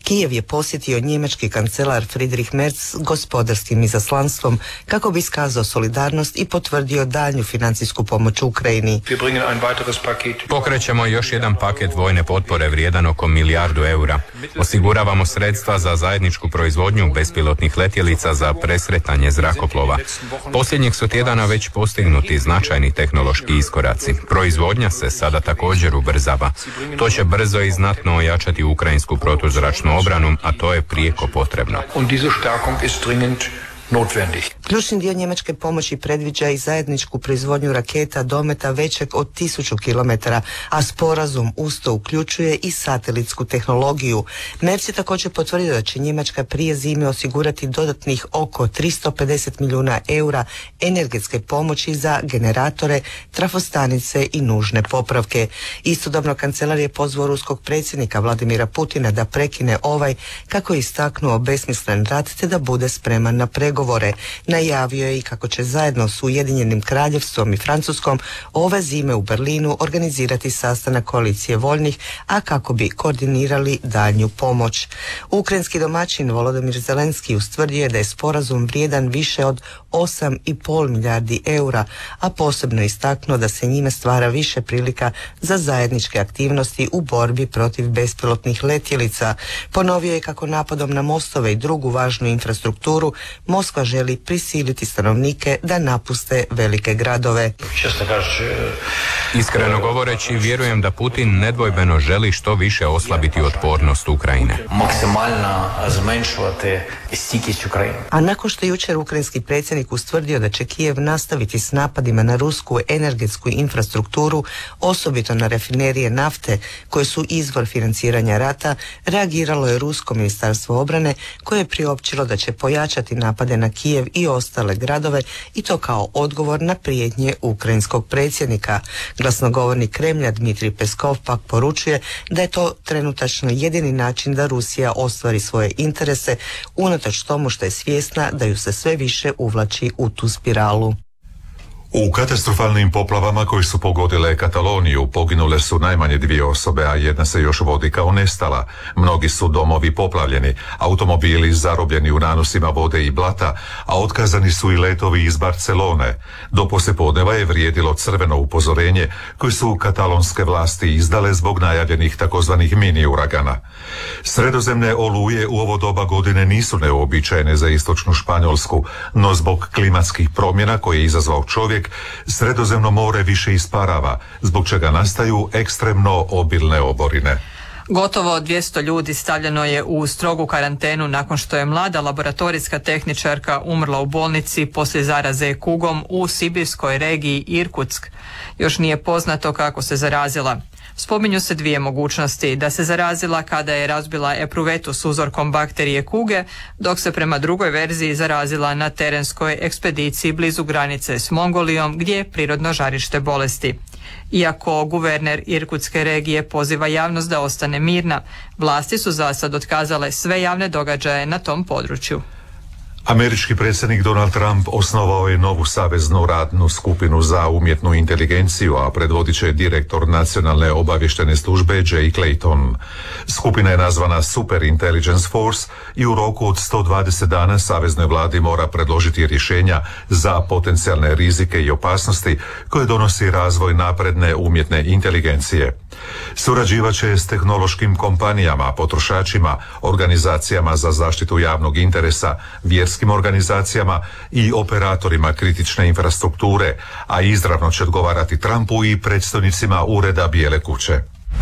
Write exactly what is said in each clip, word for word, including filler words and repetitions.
Kijev je posjetio njemački kancelar Friedrich Merz gospodarskim izaslanstvom kako bi iskazao solidarnost i potvrdio daljnju financijsku pomoć Ukrajini. Pokrećemo još jedan paket vojne potpore vrijedan oko milijardu eura. Osiguravamo sredstva za zajedničku proizvodnju bespilotnih letjelica za presretanje zrakoplova. Posljednjih su tjedana već postignuti značajni tehnološki iskoraci. Proizvodnja se sada također ubrzava. To će brzo i znatno ojačati ukrajinsku protuzračnu obranu, a to je prijeko potrebno. Ključni dio njemačke pomoći predviđa i zajedničku proizvodnju raketa dometa većeg od tisuću kilometara, a sporazum usto uključuje i satelitsku tehnologiju. Merz je također potvrdio da će Njemačka prije zime osigurati dodatnih oko tristo pedeset milijuna eura energetske pomoći za generatore, trafostanice i nužne popravke. Istodobno kancelar je pozvao ruskog predsjednika Vladimira Putina da prekine ovaj, kako je istaknuo, besmislen rat te da bude spreman na pregovore. Najavio je i kako će zajedno s Ujedinjenim kraljevstvom i Francuskom ove zime u Berlinu organizirati sastanak koalicije voljnih, a kako bi koordinirali daljnju pomoć. Ukrajinski domaćin Volodymyr Zelenski ustvrdio je da je sporazum vrijedan više od osam i pol milijardi eura, a posebno istaknuo da se njime stvara više prilika za zajedničke aktivnosti u borbi protiv bespilotnih letjelica. Ponovio je kako napadom na mostove i drugu važnu infrastrukturu Moskva želi prisiliti stanovnike da napuste velike gradove. Iskreno govoreći, vjerujem da Putin nedvojbeno želi što više oslabiti otpornost Ukrajine. A nakon što je jučer ukrajinski predsjednik ustvrdio da će Kijev nastaviti s napadima na rusku energetsku infrastrukturu, osobito na rafinerije nafte koje su izvor financiranja rata, reagiralo je rusko ministarstvo obrane koje je priopćilo da će pojačati napade na Kijev i ostale gradove, i to kao odgovor na prijetnje ukrajinskog predsjednika. Glasnogovornik Kremlja Dmitrij Peskov pak poručuje da je to trenutačno jedini način da Rusija ostvari svoje interese, unatoč tomu što je svjesna da ju se sve više uvlači u tu spiralu. U katastrofalnim poplavama koji su pogodile Kataloniju poginule su najmanje dvije osobe, a jedna se još vodi kao nestala. Mnogi su domovi poplavljeni, automobili zarobljeni u nanosima vode i blata, a otkazani su i letovi iz Barcelone. Do poslijepodneva je vrijedilo crveno upozorenje koje su katalonske vlasti izdale zbog najavljenih takozvanih mini uragana. Sredozemne oluje u ovo doba godine nisu neuobičajene za istočnu Španjolsku, no zbog klimatskih promjena koje je izazvao čovjek, Sredozemno more više isparava, zbog čega nastaju ekstremno obilne oborine. Gotovo dvjesto ljudi stavljeno je u strogu karantenu nakon što je mlada laboratorijska tehničarka umrla u bolnici poslije zaraze kugom u sibirskoj regiji Irkutsk. Još nije poznato kako se zarazila. Spominju se dvije mogućnosti: da se zarazila kada je razbila epruvetu s uzorkom bakterije kuge, dok se prema drugoj verziji zarazila na terenskoj ekspediciji blizu granice s Mongolijom, gdje je prirodno žarište bolesti. Iako guverner Irkutske regije poziva javnost da ostane mirna, vlasti su zasad otkazale sve javne događaje na tom području. Američki predsjednik Donald Trump osnovao je novu saveznu radnu skupinu za umjetnu inteligenciju, a predvodit će direktor nacionalne obavještajne službe Jay Clayton. Skupina je nazvana Super Intelligence Force i u roku od sto dvadeset dana saveznoj vladi mora predložiti rješenja za potencijalne rizike i opasnosti koje donosi razvoj napredne umjetne inteligencije. Surađivat će s tehnološkim kompanijama, potrošačima, organizacijama za zaštitu javnog interesa, vjerskim organizacijama i operatorima kritične infrastrukture, a izravno će odgovarati Trumpu i predstojnicima Ureda Bijele kuće.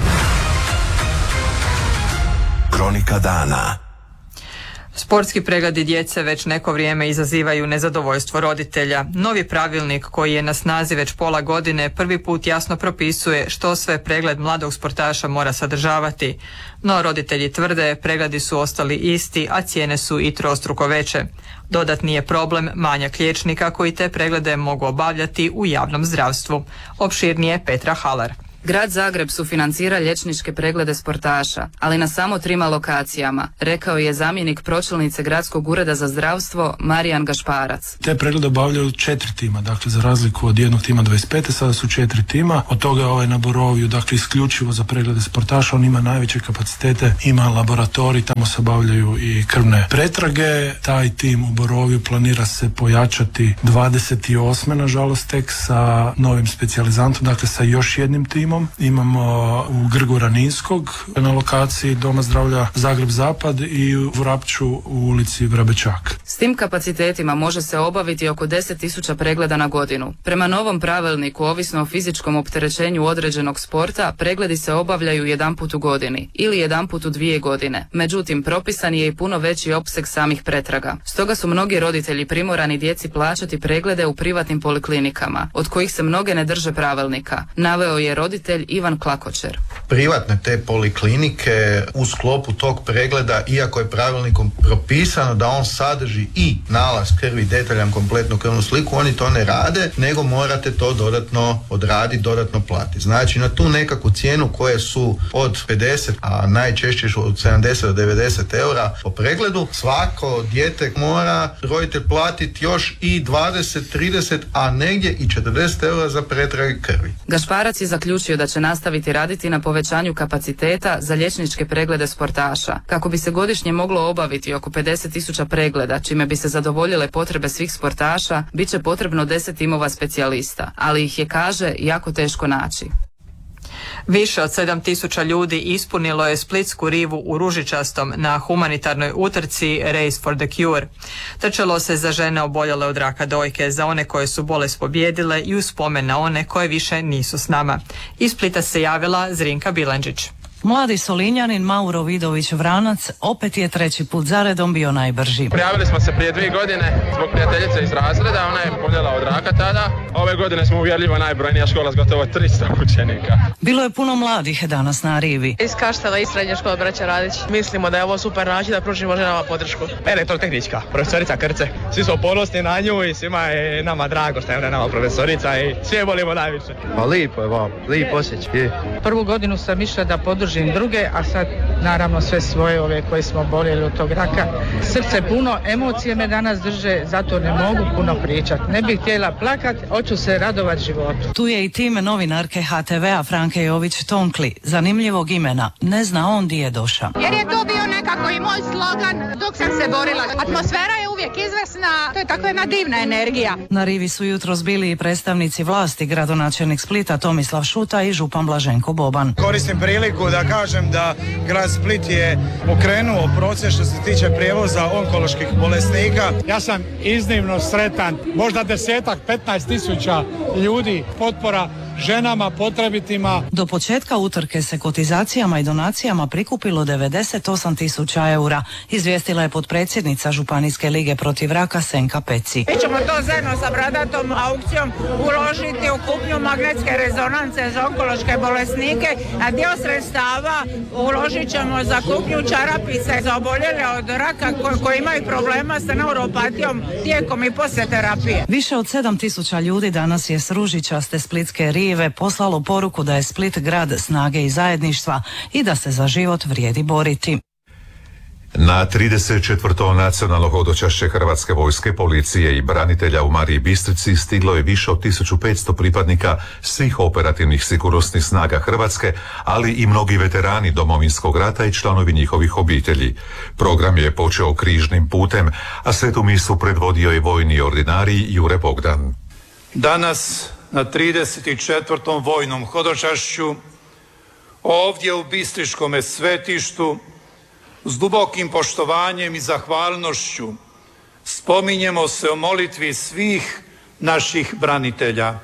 Kronika dana. Sportski pregledi djece već neko vrijeme izazivaju nezadovoljstvo roditelja. Novi pravilnik koji je na snazi već pola godine prvi put jasno propisuje što sve pregled mladog sportaša mora sadržavati. No roditelji tvrde pregledi su ostali isti, a cijene su i trostruko veće. Dodatni je problem manjak liječnika koji te preglede mogu obavljati u javnom zdravstvu. Opširnije Petra Halar. Grad Zagreb sufinancira liječničke preglede sportaša, ali na samo trima lokacijama, rekao je zamjenik pročelnice Gradskog ureda za zdravstvo Marijan Gašparac. Te preglede obavljaju četiri tima, dakle za razliku od jednog tima dvadeset pet, sada su četiri tima, od toga je ovaj na Borovju, dakle isključivo za preglede sportaša, on ima najveće kapacitete, ima laboratorij, tamo se obavljaju i krvne pretrage. Taj tim u Borovju planira se pojačati dvadeset osme nažalost tek sa novim specijalizantom, dakle sa još jednim timom. Imamo u Grgura Ninskog na lokaciji Doma zdravlja Zagreb Zapad i u Vrapču u ulici Vrabečak. S tim kapacitetima može se obaviti oko deset tisuća pregleda na godinu. Prema novom pravilniku, ovisno o fizičkom opterećenju određenog sporta, pregledi se obavljaju jedanput u godini ili jedanput u dvije godine. Međutim, propisan je i puno veći opseg samih pretraga. Stoga su mnogi roditelji primorani djeci plaćati preglede u privatnim poliklinikama, od kojih se mnoge ne drže pravilnika, naveo je roditelj Ivan Klakočer. Privatne te poliklinike u sklopu tog pregleda, iako je pravilnikom propisano da on sadrži i nalaz krvi, detaljan kompletnu krvnu sliku, oni to ne rade, nego morate to dodatno odraditi, dodatno platiti. Znači na tu nekakvu cijenu koje su od pedeset, a najčešće od sedamdeset do devedeset eura po pregledu, svako dijete mora roditelj platiti još i dvadeset, trideset, a negdje i četrdeset eura za pretrage krvi. Gašparac je zaključio da će nastaviti raditi na povećanju kapaciteta za liječničke preglede sportaša, kako bi se godišnje moglo obaviti oko pedeset tisuća pregleda, čime bi se zadovoljile potrebe svih sportaša, bit će potrebno deset timova specijalista, ali ih je, kaže, jako teško naći. Više od sedam tisuća ljudi ispunilo je splitsku rivu u ružičastom na humanitarnoj utrci Race for the Cure. Trčalo se za žene oboljele od raka dojke, za one koje su bolest pobjedile i u spomen na one koje više nisu s nama. Iz Splita se javila Zrinka Bilandžić. Mladi Solinjanin Mauro Vidović Vranac opet je treći put zaredom bio najbrži. Prijavili smo se prije dvije godine zbog prijateljice iz razreda, ona je poboljela od raka tada. Ove godine smo uvjerljivo najbrojnija škola s gotovo tristo učenika. Bilo je puno mladih danas na rivi. Iz Kaštela i srednje škole Braća Radić. Mislimo da je ovo super način da pružimo ženama podršku. Elektrotehnička, profesorica Krce. Svi smo ponosni na nju i svima je nama drago što je ona nama profesorica i svi je volimo najviše. Pa lijepo je vam, lijepo osjećaj. Prvu godinu sam išla da podržim druge, a sad naravno sve svoje ove koje smo boljeli od tog raka. Srce puno, emocije me danas drže, zato ne mogu puno pričati. Ne bih htjela plakat, hoću se radovat životu. Tu je i tim novinarke ha te vea Franke Jović-Tonkli, zanimljivog imena, ne zna on di je došao. Jer je to bio nekako i moj slogan dok sam se borila. Atmosfera je uvijek izvrsna, to je takva jedna divna energija. Na rivi su jutros bili i predstavnici vlasti, gradonačelnik Splita Tomislav Šuta i župan Blaženko Boban. Koristim priliku da kažem da grad Split je pokrenuo proces što se tiče prijevoza onkoloških bolesnika. Ja sam iznimno sretan, možda desetak, petnaest tisuća ljudi, potpora ženama, potrebitima. Do početka utrke se kotizacijama i donacijama prikupilo devedeset osam tisuća eura, izvijestila je potpredsjednica Županijske lige protiv raka Senka Peci. Mi ćemo to zajedno sa bradatom aukcijom uložiti u kupnju magnetske rezonance za onkološke bolesnike, a dio sredstava uložit ćemo za kupnju čarapice za oboljele od raka koji, koji imaju problema sa neuropatijom tijekom i poslije terapije. Više od sedam tisuća ljudi danas je s ružičaste splitske rive poslalo poruku da je Split grad snage i zajedništva i da se za život vrijedi boriti. Na trideset četvrto nacionalno hodočašće Hrvatske vojske, policije i branitelja u Mariji Bistrici stiglo je više od tisuću petsto pripadnika svih operativnih sigurnosnih snaga Hrvatske, ali i mnogi veterani Domovinskog rata i članovi njihovih obitelji. Program je počeo križnim putem, a svetu misu predvodio je vojni ordinarij Jure Bogdan. Danas na trideset četvrtom vojnom hodočašću ovdje u Bistriškome svetištu s dubokim poštovanjem i zahvalnošću spominjemo se o molitvi svih naših branitelja,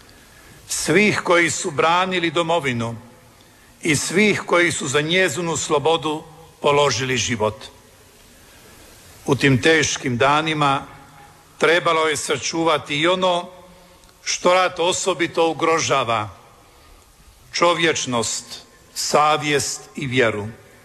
svih koji su branili domovinu i svih koji su za njezinu slobodu položili život. U tim teškim danima trebalo je sačuvati i ono što rat osobito ugrožava, čovječnost, savjest i vjeru.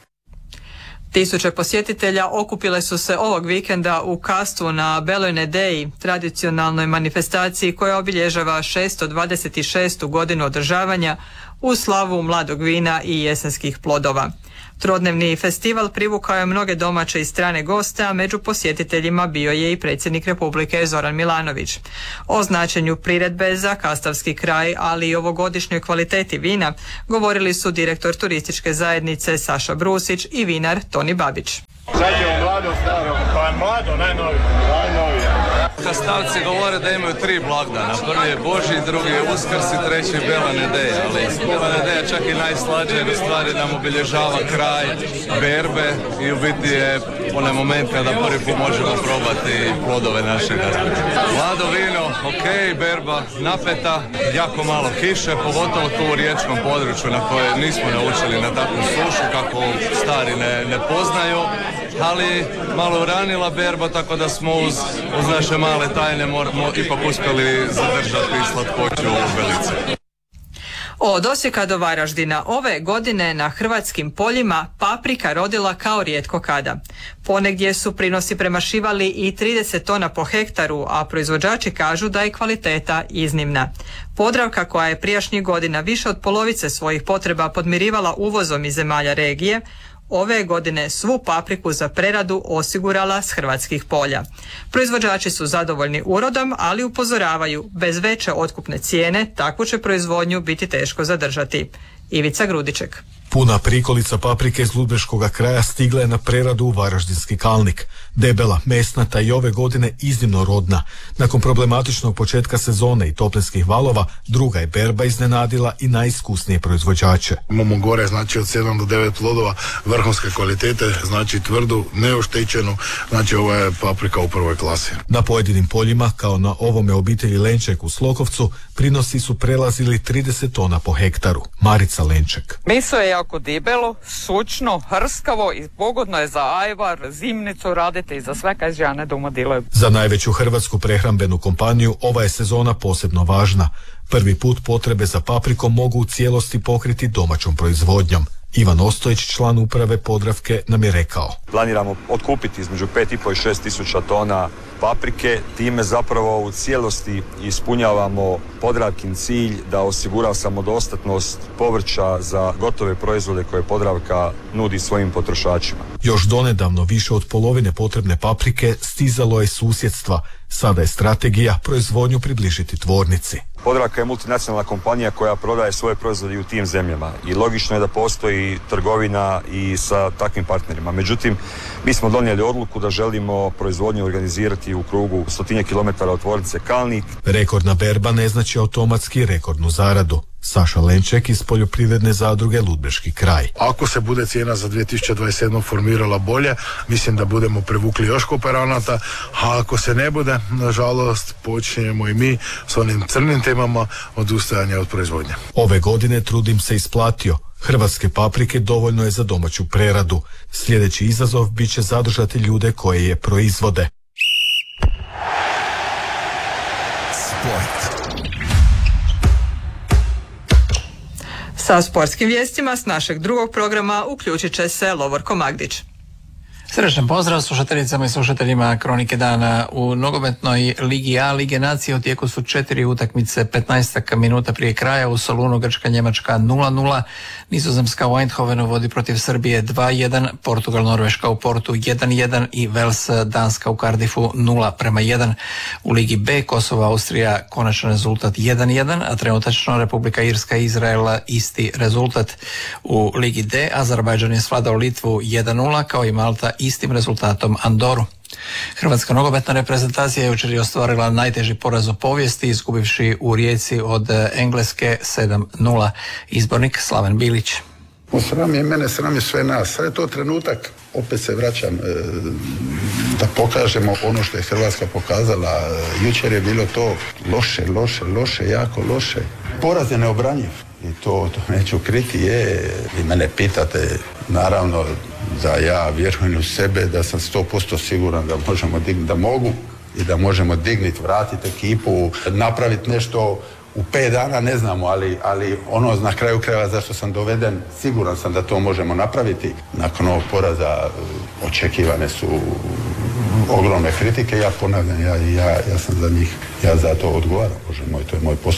Tisuće posjetitelja okupile su se ovog vikenda u Kastvu na Beloj Nedeji, tradicionalnoj manifestaciji koja obilježava šesto dvadeset šestu godinu održavanja u slavu mladog vina i jesenskih plodova. Trodnevni festival privukao je mnoge domaće i strane goste, a među posjetiteljima bio je i predsjednik Republike Zoran Milanović. O značenju priredbe za kastavski kraj, ali i ovogodišnjoj kvaliteti vina, govorili su direktor turističke zajednice Saša Brusić i vinar Toni Babić. Sad je mlado, staro, pa mlado, najnovije, najnovije. Kastavci govore da imaju tri blagdana. Prvi je Božji, drugi je Uskrs i treći je Bela nedelja. Ali Bela nedelja čak i najslađa jer u stvari nam obilježava kraj berbe i u biti je onaj moment kada prvi put možemo probati plodove našeg rada. Mlado vino, ok, berba napeta, jako malo kiše, pogotovo tu u riječkom području na koje nismo naučili na takvu sušu kako stari ne, ne poznaju, ali malo uranila berba, tako da smo uz, uz naše male tajne moramo ipak uspjeli zadržati slatkoću u velice. Od Osijeka do Varaždina ove godine na hrvatskim poljima paprika rodila kao rijetko kada. Ponegdje su prinosi premašivali i trideset tona po hektaru, a proizvođači kažu da je kvaliteta iznimna. Podravka, koja je prijašnjih godina više od polovice svojih potreba podmirivala uvozom iz zemalja regije, ove godine svu papriku za preradu osigurala s hrvatskih polja. Proizvođači su zadovoljni urodom, ali upozoravaju, bez veće otkupne cijene takvu će proizvodnju biti teško zadržati. Ivica Grudiček. Puna prikolica paprike iz Ludbreškoga kraja stigla je na preradu u Varaždinski Kalnik. Debela, mesnata i ove godine iznimno rodna. Nakon problematičnog početka sezone i toplinskih valova, druga je berba iznenadila i najiskusnije proizvođače. Imamo gore, znači od sedam do devet plodova vrhunske kvalitete, znači tvrdu, neoštećenu, znači ovo je paprika u prvoj klasi. Na pojedinim poljima, kao na ovome obitelji Lenček u Slokovcu, prinosi su prelazili trideset tona po hektaru. Marica Lenček. Meso je jako debelo, sočno, hrskavo i pogodno je za ajvar, zimnicu radite i za sve kaj žene doma delaju. Za najveću hrvatsku prehrambenu kompaniju ova je sezona posebno važna. Prvi put potrebe za paprikom mogu u cijelosti pokriti domaćom proizvodnjom. Ivan Ostojić, član uprave Podravke, nam je rekao: planiramo otkupiti između pet i pol i šest tisuća tona paprike, time zapravo u cijelosti ispunjavamo Podravkin cilj da osigura samodostatnost povrća za gotove proizvode koje Podravka nudi svojim potrošačima. Još donedavno više od polovine potrebne paprike stizalo je susjedstva. Sada je strategija proizvodnju približiti tvornici. Podravka je multinacionalna kompanija koja prodaje svoje proizvode i u tim zemljama i logično je da postoji trgovina i sa takvim partnerima. Međutim, mi smo donijeli odluku da želimo proizvodnju organizirati u krugu stotinjak kilometara od tvornice Kalnik. Rekordna berba ne znači automatski rekordnu zaradu. Saša Lenček iz poljoprivredne zadruge Ludbreški kraj. Ako se bude cijena za dvije tisuće dvadeset sedmu formirala bolje, mislim da budemo privukli još kooperanata, a ako se ne bude, nažalost, počinjemo i mi s onim crnim temama odustajanja od proizvodnje. Ove godine trudim se isplatio. Hrvatske paprike dovoljno je za domaću preradu. Sljedeći izazov bit će zadržati ljude koje je proizvode. Sport. Sa sportskim vijestima s našeg drugog programa uključit će se Lovorko Magdić. Srečan pozdrav slušateljicama i slušateljima Kronike dana. U nogometnoj Ligi A Lige nacije u tijeku su četiri utakmice, petnaest minuta prije kraja. U Solunu Grčka Njemačka nula nula, Nizozemska u Eindhovenu vodi protiv Srbije dva jedan, Portugal Norveška u Portu jedan jedan i Vels Danska u Cardiffu nula prema jedan. U Ligi B Kosovo Austrija konačan rezultat jedan jedan, a trenutačno Republika Irska i Izraela isti rezultat. U Ligi D Azerbajdžan je svladao Litvu jedan nula, kao i Malta istim rezultatom Andoru. Hrvatska nogometna reprezentacija je jučer ostvarila najteži poraz u povijesti, izgubivši u Rijeci od Engleske sedam nula. Izbornik Slaven Bilić. Sram je mene, sram je sve nas. Sad je to trenutak, opet se vraćam, e, da pokažemo ono što je Hrvatska pokazala. Jučer je bilo to loše, loše, loše, jako loše. Poraz je neobranjiv i to, to neću kriti. Je, vi mene pitate, naravno da ja vjerujem u sebe, da sam sto posto siguran da možemo dignuti, da mogu i da možemo dignuti, vratiti ekipu, napraviti nešto u pet dana, ne znamo, ali, ali ono na kraju krajeva zašto sam doveden, siguran sam da to možemo napraviti. Nakon ovog poraza očekivane su ogromne kritike, ja ponavljam, ja, ja, ja sam za njih, ja za to odgovaram, Bože moj, to je moj posao.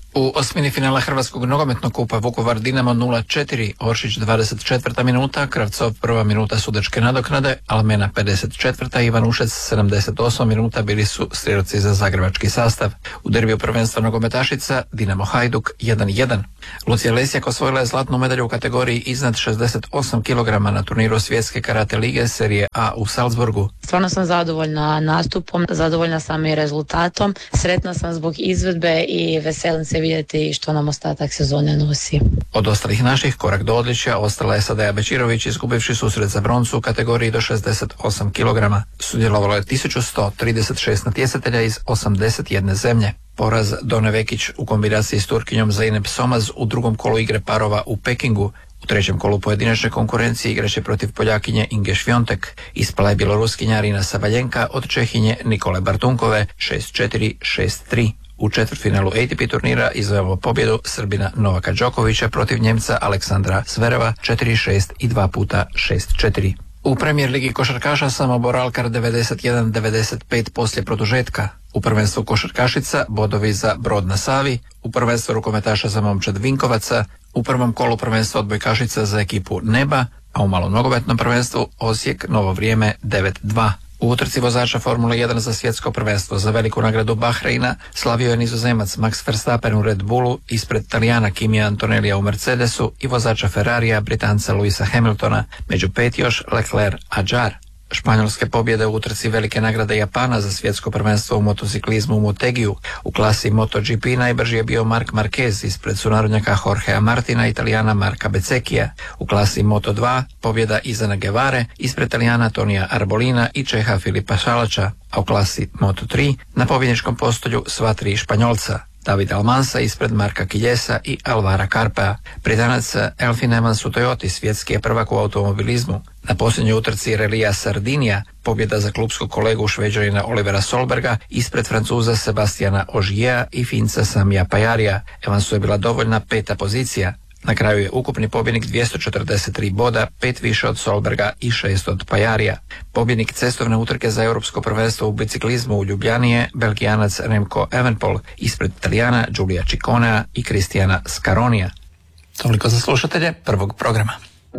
U osmini finala Hrvatskog nogometnog kupa Vukovar Dinamo nula četiri, Oršić dvadeset četvrta minuta, Kravcov prva minuta sudačke nadoknade, Almena pedeset četvrta, Ivanušec sedamdeset osma minuta bili su strijelci za zagrebački sastav. U derbiju prvenstva nogometašica Dinamo Hajduk jedan jedan. Lucija Lesjak osvojila je zlatnu medalju u kategoriji iznad šezdeset osam kilograma na turniru svjetske karate lige serije A u Salzburgu. Stvarno sam zadovoljna nastupom, zadovoljna sam i rezultatom, sretna sam zbog izvedbe i veselim se vidjeti što nam ostatak sezone nosi. Od ostalih naših korak do odličja ostala je Sadeja Bečirović, izgubivši susret za broncu u kategoriji do šezdeset osam kilograma. Sudjelovalo je tisuću sto trideset šest natjecatelja iz osamdeset jedne zemlje. Poraz Done Vekić u kombinaciji s Turkinjom Zeynep Somaz u drugom kolu igre parova u Pekingu. U trećem kolu pojedinačne konkurencije igraće protiv Poljakinje Inge Švjontek. Ispala je bjeloruskinja Arina Sabaljenka od Čehinje Nikole Bartunkove šest četiri šest tri. U četvrtfinalu A T P turnira izvojevao pobjedu Srbina Novaka Đokovića protiv Njemca Aleksandra Zvereva četiri šest i dva puta šest četiri. U Premier ligi košarkaša Samobor Alkar devedeset jedan devedeset pet poslije produžetka. U prvenstvu košarkašica bodovi za Brod na Savi, u prvenstvu rukometaša za Momčad Vinkovaca, u prvom kolu prvenstva odbojkašica za ekipu Neba, a u malom nogometnom prvenstvu Osijek Novo Vrijeme devet dva. U utrci vozača Formule jedan za svjetsko prvenstvo za veliku nagradu Bahreina slavio je Nizozemac Max Verstappen u Red Bullu ispred Talijana Kimija Antonellija u Mercedesu i vozača Ferrarija Britanca Louisa Hamiltona, među pet još Leclerc Adjar. Španjolske pobjede u utrci velike nagrade Japana za svjetsko prvenstvo u motociklizmu u Motegiju. U klasi MotoGP najbrži je bio Marc Marquez ispred sunarodnjaka Jorgea Martina i Italijana Marka Bezzecchija. U klasi Moto dva pobjeda Izana Guevare ispred Italijana Tonija Arbolina i Čeha Filipa Šalača, a u klasi Moto tri na pobjedničkom postolju sva tri Španjolca. David Almansa ispred Marka Kiljesa i Alvara Karpea. Britanac Elfyn Evans u Toyoti svjetski je prvak u automobilizmu. Na posljednjoj utrci Relija Sardinija pobjeda za klubskog kolegu Šveđanina Olivera Solberga ispred Francuza Sebastiana Ožijea i Finca Samija Pajarija. Evansu je bila dovoljna peta pozicija. Na kraju je ukupni pobjednik dvjesto četrdeset tri boda, pet više od Solberga i šest od Pajarija. Pobjednik cestovne utrke za europsko prvenstvo u biciklizmu u Ljubljani je Belgijanac Remco Evenepoel ispred Italijana Giulia Cicconea i Kristijana Scaronija. Toliko za slušatelje prvog programa.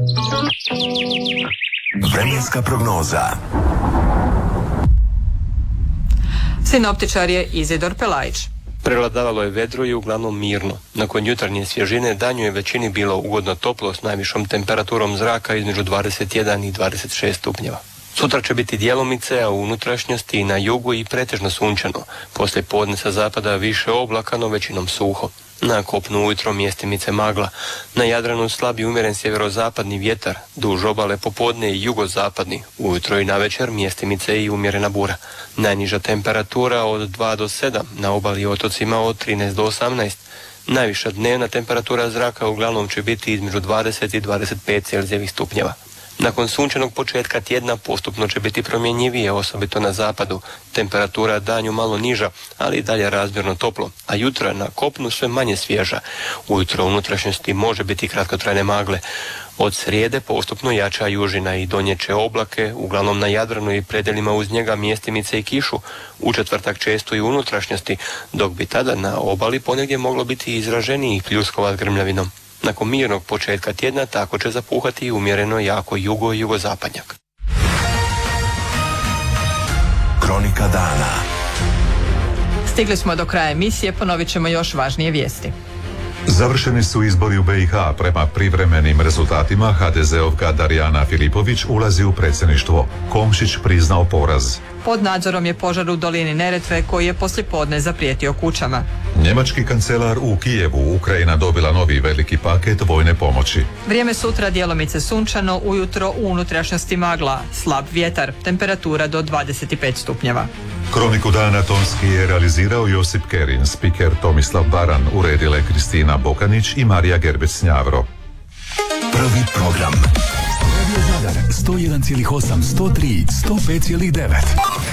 Vremenska prognoza. Sinoptičar je Izidor Pelajić. Prevladavalo je vedro i uglavnom mirno. Nakon jutarnje svježine danju je većini bilo ugodno toplo s najvišom temperaturom zraka između dvadeset jedan i dvadeset šest stupnjeva. Sutra će biti djelomice, a u unutrašnjosti i na jugu i pretežno sunčano. Poslije podne sa zapada više oblaka, no većinom suho. Na kopnu ujutro mjestimice magla. Na Jadranu slab i umjeren sjeverozapadni vjetar, duž obale popodne i jugozapadni. Ujutro i navečer mjestimice i umjerena bura. Najniža temperatura od dva do sedam, na obali i otocima od trinaest do osamnaest. Najviša dnevna temperatura zraka uglavnom će biti između dvadeset i dvadeset pet celzijevih stupnjeva. Nakon sunčanog početka tjedna postupno će biti promjenjivije, osobito na zapadu. Temperatura danju malo niža, ali i dalje razmjerno toplo, a jutra na kopnu sve manje svježa. Ujutro u unutrašnjosti može biti kratkotrajne magle. Od srijede postupno jača južina i donjeće oblake, uglavnom na Jadranu i predjelima uz njega mjestimice i kišu. U četvrtak često i u unutrašnjosti, dok bi tada na obali ponegdje moglo biti izraženijih pljuskova s grmljavinom. Nakon mirnog početka tjedna tako će zapuhati i umjereno jako jugo i jugozapadnjak. Kronika dana. Stigli smo do kraja emisije, ponovit ćemo još važnije vijesti. Završeni su izbori u B i H. Prema privremenim rezultatima ha de zeovka Darijana Filipović ulazi u predsjedništvo. Komšić priznao poraz. Pod nadzorom je požar u dolini Neretve koji je poslijepodne zaprijetio kućama. Njemački kancelar u Kijevu. Ukrajina dobila novi veliki paket vojne pomoći. Vrijeme sutra djelomice sunčano, ujutro u unutrašnjosti magla, slab vjetar, temperatura do dvadeset pet stupnjeva. Kroniku dana tonski je realizirao Josip Kerin, spiker Tomislav Baran, uredile Kristina Bokanić i Marija Gerbec-Njavro. Prvi program. Radio Zadar sto jedan zarez osam, sto tri, sto pet zarez devet.